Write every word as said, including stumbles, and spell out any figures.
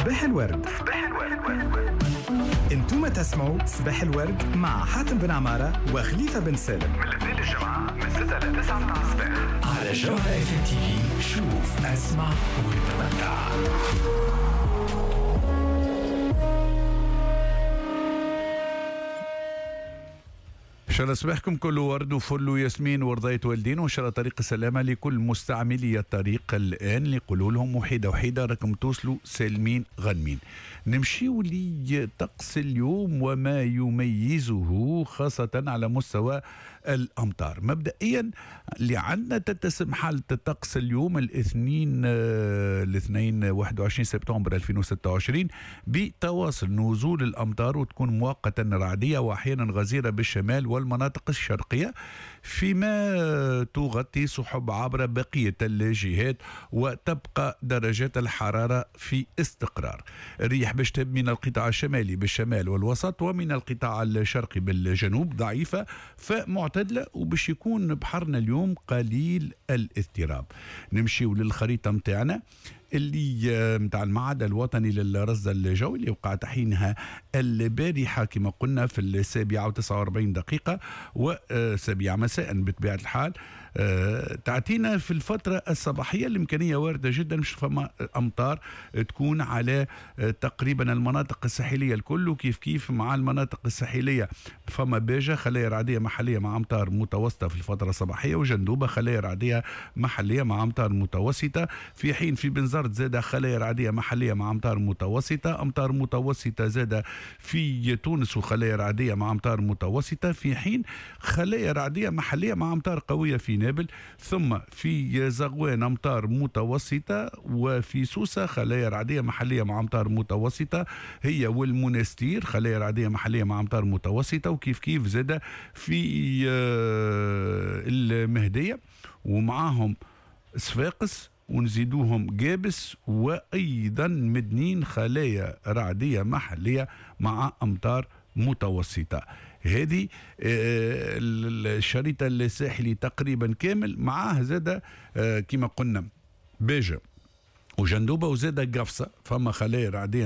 صباح الورد. صباح الورد. انتم تسمعوا صباح الورد مع حاتم بن عمارة وخليفة بن سالم من الاثنين للجمعة من ستة ل تسعة مع الصباح على جوهرة اف ام تي في. شوف اسمع وتمتع. إن شاء الله صباحكم كله ورد وفل وياسمين ورضاية والدين، وإن شاء الله طريق السلامة لكل مستعملي الطريق الآن اللي يقولوا لهم وحيدة وحيدة راكم توصلوا سالمين غانمين. نمشيو لطقس اليوم وما يميزه خاصة على مستوى الأمطار. مبدئيا اللي عندنا تتسم حالة الطقس اليوم الاثنين آه الاثنين واحد وعشرين سبتمبر ألفين وستة وعشرين بتواصل نزول الأمطار، وتكون مؤقتا رعدية وأحيانا غزيرة بالشمال والمناطق الشرقية، فيما تغطي سحب عبر بقية الجهات، وتبقى درجات الحرارة في استقرار. الرياح باش تهب من القطاع الشمالي بالشمال والوسط، ومن القطاع الشرقي بالجنوب ضعيفة فمعتدلة، وباش يكون بحرنا اليوم قليل الاضطراب. نمشيو للخريطة متاعنا اللي متاع المعهد الوطني للرصد الجوي اللي وقعت حينها البارحة كما قلنا في السابعة وتسعة وأربعين دقيقة وسابعة مساء بطبيعة الحال. تعطينا في الفترة الصباحية الإمكانية واردة جدا مش فما أمطار تكون على تقريبا المناطق الساحلية الكل، وكيف كيف مع المناطق الساحلية فما باجة خلايا رعدية محلية مع أمطار متوسطة في الفترة الصباحية، وجندوبة خلايا رعدية محلية مع أمطار متوسطة، في حين في بنزرت زادة خلايا رعدية محلية مع أمطار متوسطة، أمطار متوسطة زادة في تونس وخلايا رعدية مع أمطار متوسطة، في حين خلايا رعدية محلية مع أمطار قوية في نابل، ثم في زغوان أمطار متوسطة، وفي سوسة خلايا رعدية محلية مع أمطار متوسطة هي والمنستير خلايا رعدية محلية مع أمطار متوسطة، وكيف كيف زادة في المهدية ومعاهم صفاقس ونزيدوهم جابس، وأيضا مدنين خلايا رعدية محلية مع أمطار متوسطة. هذه الشريط الساحلي تقريبا كامل، معاه زادة كما قلنا باجة وجندوبة وزادة قفصة، فما خلايا رعدية